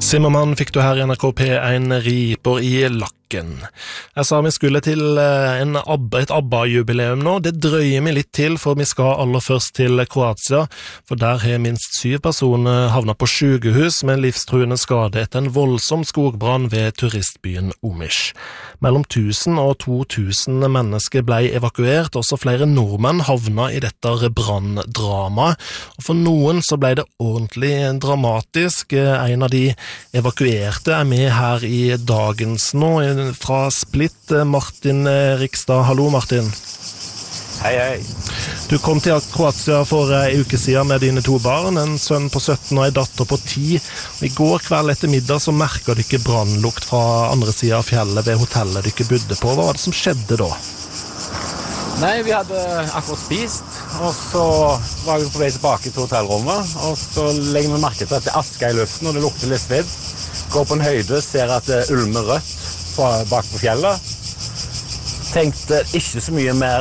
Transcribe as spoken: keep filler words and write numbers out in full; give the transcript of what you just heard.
Zimmermann fikk du her i N R K P en riper i lakken. Jeg sa vi skulle til en ABBA, et ABBA-jubileum nå. Det drøyer vi litt til, for vi skal aller først til Kroatia, for der har minst syv personer havnet på sykehus med livstruende skade etter en voldsom skogbrann ved turistbyen Omiš. Mellom tusen og to tusen mennesker ble evakuert, også flere nordmenn havnet i dette branndrama. Og for noen så ble det ordentlig dramatisk. En av de evakuerte er med her i dagens nå, fra Split. Martin Rikstad. Hallo, Martin. Hei, hei. Du kom til Kroatia for en uke siden med dine to barn, en sønn på sytten og en datter på ti. I går kveld etter middag så merket du ikke brannlukt fra andre siden av fjellet ved hotellet du ikke bodde på. Hva var det som skjedde da? Nei, vi hadde akkurat spist, og så var vi på vei tilbake til hotellrommet, og så legger vi merke til at det er aske i luften, og det lukter litt svidd. Går på en høyde, ser at det ulmer rødt bak på fjellet. Tenkte ikke så mye mer